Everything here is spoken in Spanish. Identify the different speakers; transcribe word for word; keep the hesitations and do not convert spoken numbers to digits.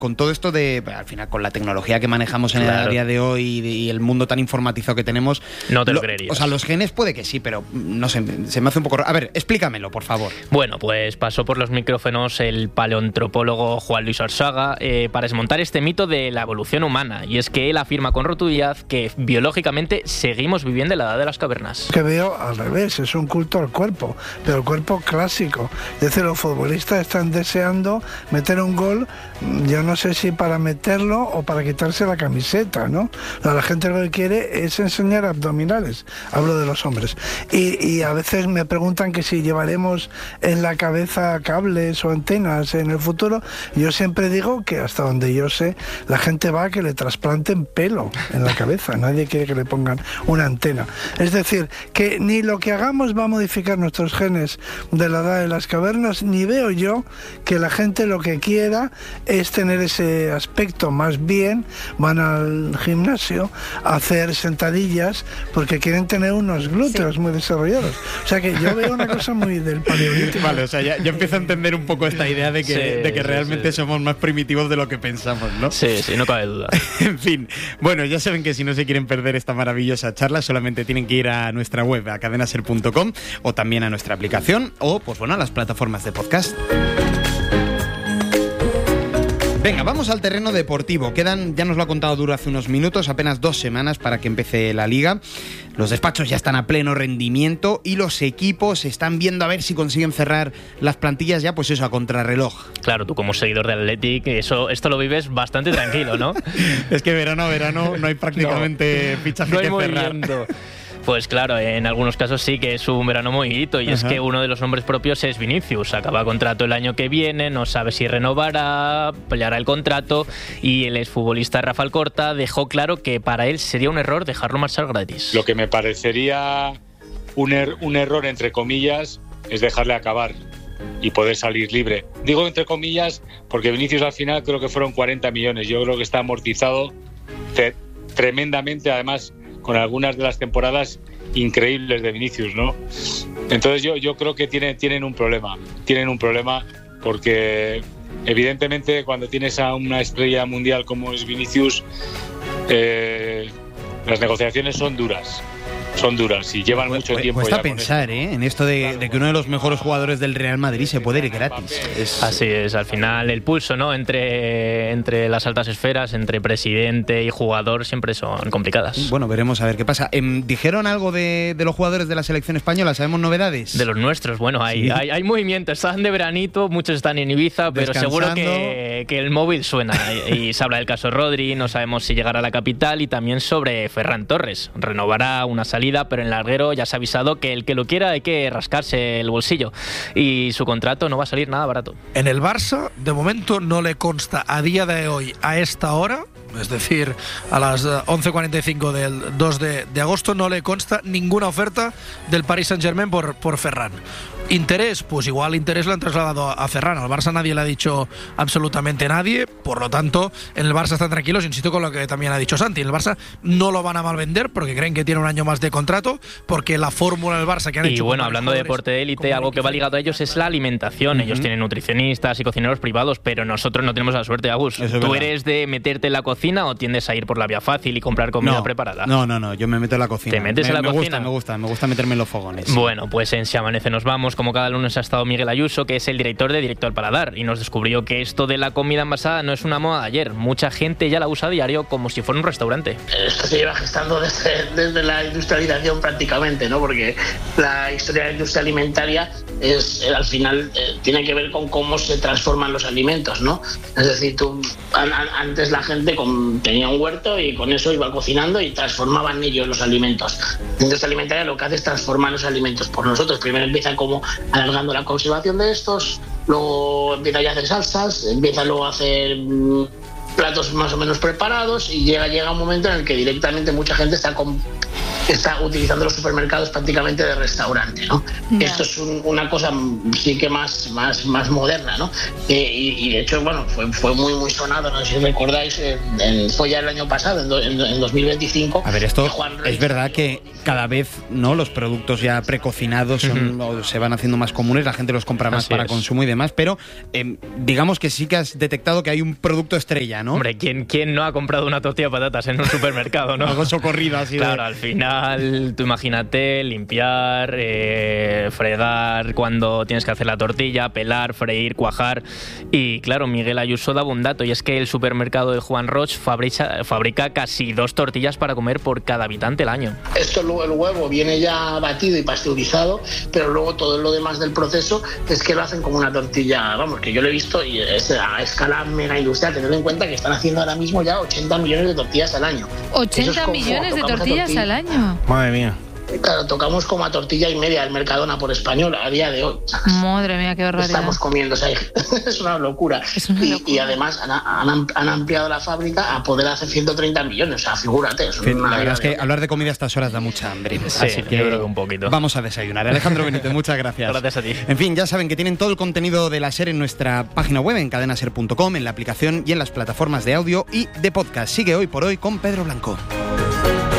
Speaker 1: con todo esto de, al final, con la tecnología que manejamos en
Speaker 2: Claro.
Speaker 1: el día de hoy y, y el mundo tan informatizado que tenemos...
Speaker 2: No te lo
Speaker 1: lo,
Speaker 2: creerías.
Speaker 1: O sea, los genes puede que sí, pero no sé, se me hace un poco... A ver, explícamelo, por favor.
Speaker 2: Bueno, pues pasó por los micrófonos el paleoantropólogo Juan Luis Arzaga eh, para desmontar este mito de la evolución humana. Y es que él afirma con rotundidad que biológicamente seguimos viviendo en la edad de las cavernas.
Speaker 3: Que veo al revés, es un culto al cuerpo, pero el cuerpo clásico. Es decir, los futbolistas están deseando meter un gol, yo no sé si para meterlo o para quitarse la camiseta, ¿no? La gente lo que quiere es enseñar abdominales, hablo de los hombres. Y, y a veces me preguntan que si llevaremos en la cabeza cables o antenas en el futuro. Yo siempre digo que hasta donde yo sé, la gente va a que le trasplanten pelo en la cabeza, nadie quiere que le pongan una antena. Es decir, que ni lo que hagamos va a modificar nuestros genes de la edad de las cavernas, ni veo yo que la gente lo que quiera es tener ese aspecto. Más bien van al gimnasio a hacer sentadillas porque quieren tener unos glúteos sí. muy desarrollados. O sea que yo veo una cosa muy del paleolítico.
Speaker 1: Vale, o sea, ya, ya empiezo a entender un poco esta idea de que,
Speaker 2: sí,
Speaker 1: de que
Speaker 2: sí,
Speaker 1: realmente
Speaker 2: sí.
Speaker 1: somos más primitivos de lo que pensamos, ¿no?
Speaker 2: Sí, sí, no cabe duda.
Speaker 1: En fin, bueno, ya saben que si no se quieren perder esta maravillosa charla, solamente tienen que ir a nuestra web, a cadena ser punto com, o también a nuestra aplicación, o pues bueno, a las plataformas de podcast. Venga, vamos al terreno deportivo. Quedan, ya nos lo ha contado Duro hace unos minutos, apenas dos semanas para que empiece la Liga. Los despachos ya están a pleno rendimiento y los equipos están viendo a ver si consiguen cerrar las plantillas ya, pues eso, a contrarreloj.
Speaker 2: Claro, tú como seguidor del Athletic, eso, esto lo vives bastante tranquilo, ¿no?
Speaker 1: Es que verano a verano no hay prácticamente no, fichaje
Speaker 2: no hay
Speaker 1: que
Speaker 2: movimiento. cerrar. Pues claro, en algunos casos sí que es un verano movidito y Ajá. es que uno de los nombres propios es Vinicius. Acaba contrato el año que viene, no sabe si renovará, peleará el contrato y el exfutbolista Rafa Alcorta dejó claro que para él sería un error dejarlo marchar gratis.
Speaker 4: Lo que me parecería un, er- un error, entre comillas, es dejarle acabar y poder salir libre. Digo entre comillas porque Vinicius al final creo que fueron cuarenta millones. Yo creo que está amortizado te- tremendamente, además con algunas de las temporadas increíbles de Vinicius, ¿no? Entonces yo, yo creo que tiene, tienen un problema, tienen un problema porque evidentemente cuando tienes a una estrella mundial como es Vinicius, eh, las negociaciones son duras. Son duras y llevan mucho tiempo.
Speaker 1: Cuesta
Speaker 4: ya
Speaker 1: pensar ¿eh? en esto de, claro, de que uno de los mejores jugadores del Real Madrid se puede ir gratis. Es...
Speaker 2: Así es, al final el pulso, ¿no? Entre, entre las altas esferas, entre presidente y jugador, siempre son complicadas.
Speaker 1: Bueno, veremos a ver qué pasa. Eh, ¿Dijeron algo de, de los jugadores de la selección española? ¿Sabemos novedades?
Speaker 2: De los nuestros, bueno, hay,
Speaker 1: sí.
Speaker 2: hay, hay movimiento. Están de veranito, muchos están en Ibiza, pero seguro que, que el móvil suena. y, y se habla del caso Rodri, no sabemos si llegará a la capital, y también sobre Ferran Torres. Renovará una salida, pero en larguero ya se ha avisado que el que lo quiera hay que rascarse el bolsillo y su contrato no va a salir nada barato.
Speaker 5: En el Barça, de momento, no le consta a día de hoy, a esta hora, es decir, a las once cuarenta y cinco del dos de agosto, no le consta ninguna oferta del Paris Saint-Germain por, por Ferran. ¿Interés? Pues igual interés lo han trasladado a Ferran. Al Barça nadie le ha dicho absolutamente nadie, por lo tanto, en el Barça están tranquilos, insisto con lo que también ha dicho Santi. En el Barça no lo van a malvender porque creen que tiene un año más de contrato, porque la fórmula del Barça que han
Speaker 2: y
Speaker 5: hecho...
Speaker 2: Y bueno, hablando de deporte de élite, algo que va ligado a ellos es la alimentación. Uh-huh. Ellos tienen nutricionistas y cocineros privados, pero nosotros no tenemos la suerte, Agus. ¿Tú verdad. eres de meterte en la cocina o tiendes a ir por la vía fácil y comprar comida
Speaker 1: no,
Speaker 2: preparada?
Speaker 1: No, no, no, yo me meto en la cocina.
Speaker 2: ¿Te metes
Speaker 1: me,
Speaker 2: en la
Speaker 1: me
Speaker 2: cocina?
Speaker 1: Gusta, me gusta, me gusta meterme en los fogones.
Speaker 2: Bueno, pues en Si Amanece nos vamos. Como cada lunes ha estado Miguel Ayuso, que es el director de Directo al Paladar, y nos descubrió que esto de la comida envasada no es una moda de ayer. Mucha gente ya la usa a diario como si fuera un restaurante.
Speaker 6: Esto se lleva gestando desde, desde la industrialización prácticamente, ¿no? Porque la historia de la industria alimentaria es, al final eh, tiene que ver con cómo se transforman los alimentos, ¿no? Es decir, tú, an, an, antes la gente con, tenía un huerto y con eso iba cocinando y transformaban ellos los alimentos. La industria alimentaria lo que hace es transformar los alimentos por nosotros. Primero empieza como alargando la conservación de estos, luego empieza ya a hacer salsas, empieza luego a hacer mmm, platos más o menos preparados y llega, llega un momento en el que directamente mucha gente está con, está utilizando los supermercados prácticamente de restaurante, ¿no? Yeah. Esto es un, una cosa sí que más, más, más moderna, ¿no? Eh, y, y de hecho, bueno, fue, fue muy, muy sonado, no sé si recordáis, eh, en, fue ya el año pasado, en, do, en, en dos mil veinticinco.
Speaker 1: A ver, esto es verdad que cada vez, ¿no?, los productos ya precocinados son, uh-huh. se van haciendo más comunes, la gente los compra más Así para es. consumo y demás, pero eh, digamos que sí que has detectado que hay un producto estrella, ¿no?
Speaker 2: Hombre, ¿quién, quién no ha comprado una tortilla de patatas en un supermercado, no?
Speaker 1: Algo socorrido así.
Speaker 2: Claro,
Speaker 1: de...
Speaker 2: al final, tú imagínate limpiar, eh, fregar cuando tienes que hacer la tortilla, pelar, freír, cuajar. Y claro, Miguel Ayuso daba un dato, y es que el supermercado de Juan Roig fabrica, fabrica casi dos tortillas para comer por cada habitante al año.
Speaker 6: Esto, el huevo viene ya batido y pasteurizado, pero luego todo lo demás del proceso es que lo hacen como una tortilla, vamos, que yo lo he visto y es a escala mega industrial, teniendo en cuenta que están haciendo ahora mismo ya ochenta millones de tortillas al año.
Speaker 7: ochenta millones de tortillas tortilla. al año.
Speaker 5: Madre mía.
Speaker 6: Claro, tocamos como a tortilla y media del Mercadona por español a día de hoy.
Speaker 7: Madre mía, qué barbaridad.
Speaker 6: Estamos comiendo, o sea, es una locura. Es una y, locura. Y además han, han, han ampliado la fábrica a poder hacer ciento treinta millones, o sea, figúrate. Es
Speaker 1: fin, la verdad es que hablar de comida a estas horas da mucha hambre.
Speaker 2: Sí,
Speaker 1: así que
Speaker 2: yo creo que un poquito.
Speaker 1: Vamos a desayunar. Alejandro Benítez, muchas gracias.
Speaker 2: Gracias a ti.
Speaker 1: En fin, ya saben que tienen todo el contenido de la SER en nuestra página web, en cadena ser punto com, en la aplicación y en las plataformas de audio y de podcast. Sigue Hoy por Hoy con Pedro Blanco.